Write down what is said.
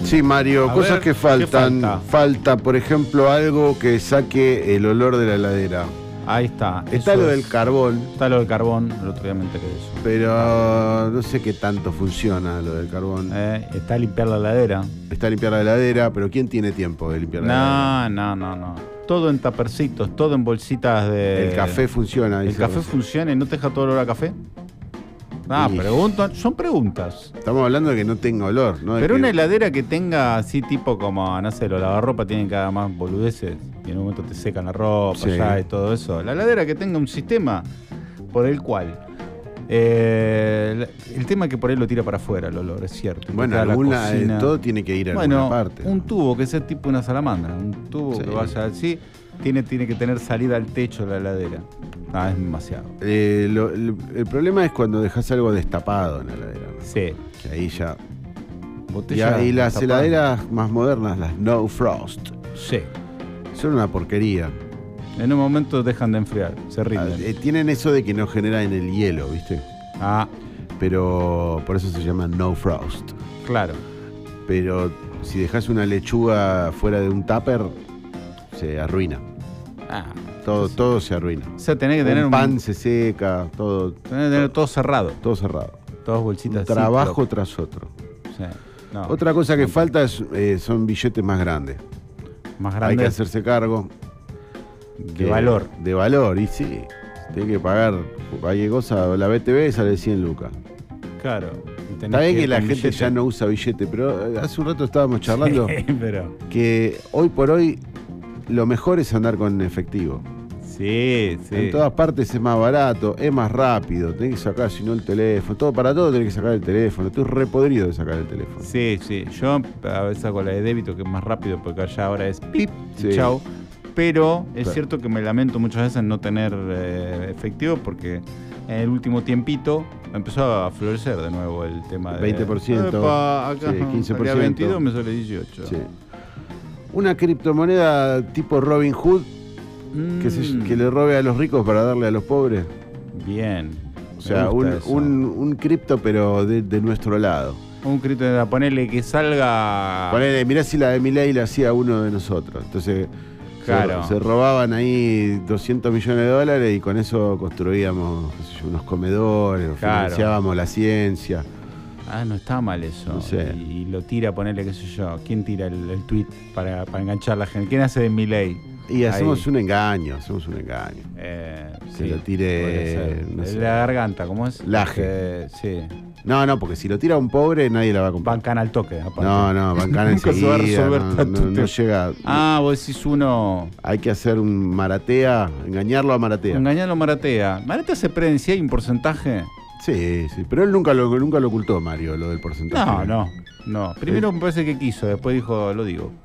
Sí, Mario, A cosas ver, que ¿qué faltan. falta? Falta, por ejemplo, algo que saque el olor de la heladera. Ahí está. Está eso lo es. del carbón, Está lo del carbón. El otro día me enteré de eso. pero no sé qué tanto funciona lo del carbón. Está limpiar la heladera. Está limpiar la heladera, pero ¿quién tiene tiempo de limpiar la heladera? No. Todo en tapercitos, todo en bolsitas de. El café funciona. ¿El dice café Rosa. funciona y no te deja todo el olor a café? Y- Son preguntas. Estamos hablando de que no tenga olor, ¿no? De Pero que- una heladera que tenga así tipo como, no sé, los lavarropa tienen cada más boludeces y en un momento te secan la ropa Sí. ya y todo eso. La heladera que tenga un sistema por el cual el tema es que por ahí lo tira para afuera el olor, es cierto. Bueno, Queda la alguna, cocina. todo tiene que ir a Bueno, alguna parte. un tubo que sea tipo una salamandra, un tubo Sí. que vaya así, tiene que tener salida al techo de la heladera. Es demasiado. El problema es cuando dejas algo destapado en la heladera, ¿no? Sí. Que ahí ya... Botella Y las destapada. heladeras más modernas, las No Frost, Sí. son una porquería. En un momento dejan de enfriar, se rinden. Tienen eso de que no generan el hielo, ¿viste? Pero por eso se llama No Frost. Claro. Pero si dejas una lechuga fuera de un tupper, se arruina. Todo se arruina. O sea, tenés que tener un pan se seca, tenés que tener todo cerrado. todo cerrado. Todas bolsitas. Un trabajo Ziploc. tras otro. Sí. No, Otra cosa que falta son billetes más grandes. más Hay grande que hacerse cargo. de valor. De valor, y sí. Tiene que pagar cualquier cosa. La BTV sale 100 lucas. Claro. Y tenés Está bien que ir la con gente billete. ya no usa billete, pero hace un rato estábamos charlando Sí, pero. que hoy por hoy lo mejor es andar con efectivo. Sí. En todas partes es más barato, es más rápido, tenés que sacar si no el teléfono, para todo tenés que sacar el teléfono, estoy repodrido de sacar el teléfono. Sí. Yo a veces hago la de débito que es más rápido porque allá ahora es pip Sí. y chau. Pero es Claro. cierto que me lamento muchas veces no tener efectivo porque en el último tiempito empezó a florecer de nuevo el tema de 20%, Epa, acá, sí, 15%. salía 22, me sale 18. Sí. Una criptomoneda tipo Robin Hood que le robe a los ricos para darle a los pobres. Bien. O sea, Me gusta eso. un cripto pero de nuestro lado. Un cripto, ponerle que salga. Ponele, mirá si la de Milei la hacía uno de nosotros. Entonces Claro. se robaban ahí 200 millones de dólares y con eso construíamos qué sé yo, unos comedores, Claro. financiábamos la ciencia. No está mal eso. No sé. Y lo tira, ponerle, qué sé yo. ¿Quién tira el tweet para enganchar a la gente? ¿Quién hace de Milei? Y hacemos Ahí. un engaño. Que lo tire, podría ser. no sé. La garganta, ¿cómo es? Laje. Sí. No, porque si lo tira un pobre nadie la va a comprar. Bancan al toque, aparte. No, bancan Nunca se va a enseguida. resolver No, tanto no tema. llega. Vos decís uno. Hay que hacer un maratea, engañarlo a maratea. Engañarlo a Maratea. ¿Maratea se prende si hay un porcentaje? Sí, pero él nunca lo ocultó, Mario, lo del porcentaje. No. Primero me parece que quiso, después dijo, lo digo.